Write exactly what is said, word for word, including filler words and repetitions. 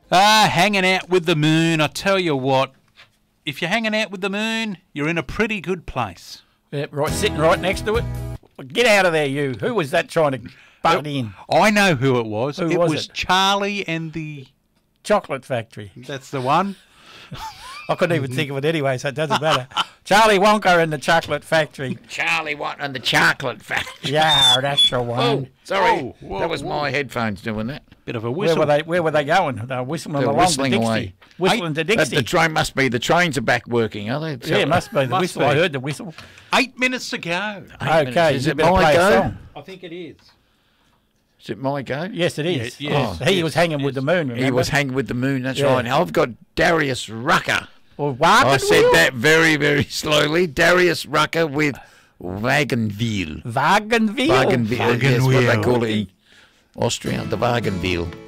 Ah, hanging out with the moon. I tell you what, if you're hanging out with the moon, you're in a pretty good place. Yeah, right, sitting right next to it. Get out of there, you. Who was that trying to butt in? I know who it was. Who it was was it? Charlie and the... Chocolate Factory. That's the one. I couldn't even think of it anyway, so it doesn't matter. Charlie Wonka and the Chocolate Factory. Charlie Watt and the Chocolate Factory. Yeah, that's the one. Oh, sorry. Whoa, whoa, that was whoa. my headphones doing that. Bit of a Where whistle. were they? Where were they going? They were whistling They were along whistling to Dixie. away. Whistling to But Dixie. the train must be, the trains are back working, are they? Yeah, it must be the Must whistle. be. I heard the whistle. Eight minutes to go. Eight minutes. Okay, Is you it better my play a go? song. I think it is. Is it my go? Yes, it is. Yeah, yes, Oh, he yes, was hanging with yes. the moon. Remember? He was hanging with the moon, that's Yeah. right. Now I've got Darius Rucker. Or Wagon I said Wheel? that very, very slowly. Darius Rucker with Wagenwheel. Wagenwheel. Wagenwheel, yes, what they Wagenwheel. call it in Austria, the Wagenwheel.